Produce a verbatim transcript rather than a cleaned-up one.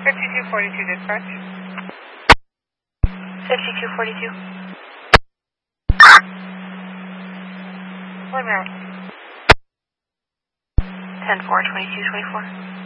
fifty-two forty-two dispatch. fifty-two forty-two. One minute. ten four twenty-two twenty-four.